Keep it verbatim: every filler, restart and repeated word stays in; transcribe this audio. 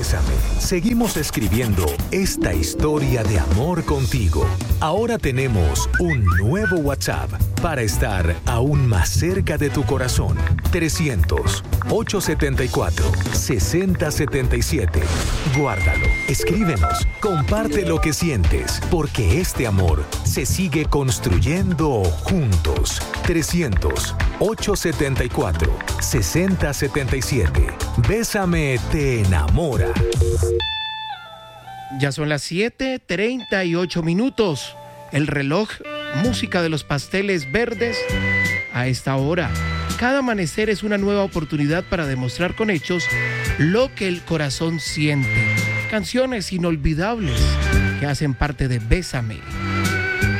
Bésame. Seguimos escribiendo esta historia de amor contigo. Ahora tenemos un nuevo WhatsApp para estar aún más cerca de tu corazón. trescientos, ochocientos setenta y cuatro, sesenta setenta y siete. Guárdalo, escríbenos, comparte lo que sientes, porque este amor se sigue construyendo juntos. trescientos, ochocientos setenta y cuatro, sesenta setenta y siete. Bésame te enamora. Ya son las siete treinta y ocho minutos. El reloj, música de los pasteles verdes a esta hora. Cada amanecer es una nueva oportunidad para demostrar con hechos lo que el corazón siente. Canciones inolvidables que hacen parte de Bésame.